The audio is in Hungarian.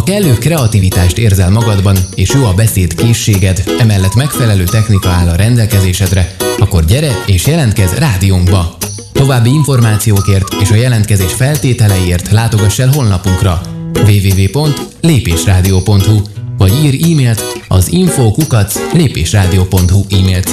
kellő kreativitást érzel magadban, és jó a beszédkészséged, emellett megfelelő technika áll a rendelkezésedre, akkor gyere és jelentkezz rádiónkba! További információkért és a jelentkezés feltételeiért látogass el honlapunkra www.lépésradio.hu vagy írj e-mailt az info@lépésradio.hu e-mail címre.